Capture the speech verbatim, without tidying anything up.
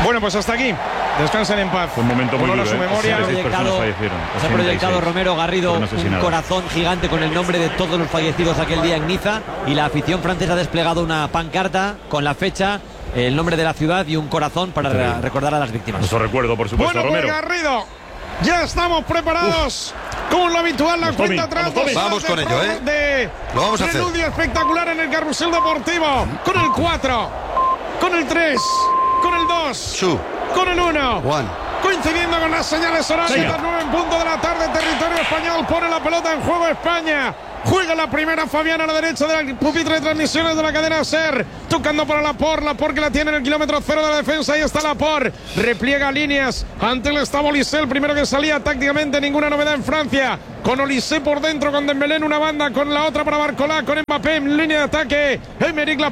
Bueno, pues hasta aquí. Descansen en paz. Fue un momento muy duro, su ¿eh? memoria. ochenta y seis personas fallecieron. Se ha proyectado Romero Garrido un corazón gigante con el nombre de todos los fallecidos aquel día en Niza, y la afición francesa ha desplegado una pancarta con la fecha, el nombre de la ciudad y un corazón para sí. recordar a las víctimas. Eso recuerdo, por supuesto, bueno, Romero. Pues Garrido, ya estamos preparados. Uf. Como lo habitual, la vamos, cuenta atrás. Vamos, vamos con ello, ¿eh? De lo vamos a hacer. Preludio espectacular en el carrusel deportivo. Con el cuatro, con el tres, con el dos, Two. con el uno. One. Coincidiendo con las señales horarias, las nueve en punto de la tarde, territorio español, pone la pelota en juego España. Juega la primera Fabián a la derecha del pupitre de transmisiones de la cadena SER. Tocando para Laporte, Laporte que la tiene en el kilómetro cero de la defensa. Ahí está Laporte. Repliega líneas. Ante él estaba Olise, el primero que salía tácticamente. Ninguna novedad en Francia. Con Olise por dentro, con Dembélé en una banda, con la otra para Barcola, con Mbappé en línea de ataque. Emerick Laporte.